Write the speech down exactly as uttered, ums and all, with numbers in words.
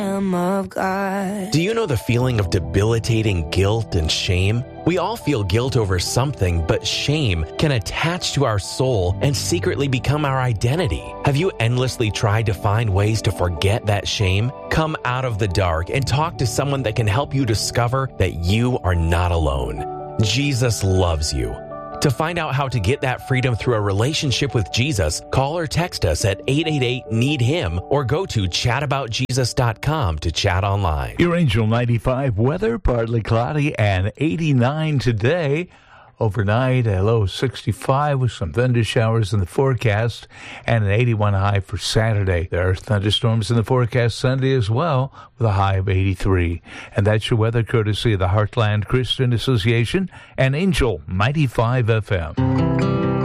of God. Do you know the feeling of debilitating guilt and shame? We all feel guilt over something, but shame can attach to our soul and secretly become our identity. Have you endlessly tried to find ways to forget that shame? Come out of the dark and talk to someone that can help you discover that you are not alone. Jesus loves you. To find out how to get that freedom through a relationship with Jesus, call or text us at eight eight eight, need him or go to chat about jesus dot com to chat online. Your Angel ninety-five weather, partly cloudy and eighty-nine today. Overnight, a low sixty-five with some thunder showers in the forecast and an eighty-one high for Saturday. There are thunderstorms in the forecast Sunday as well with a high of eighty-three. And that's your weather courtesy of the Heartland Christian Association and Angel ninety-five F M.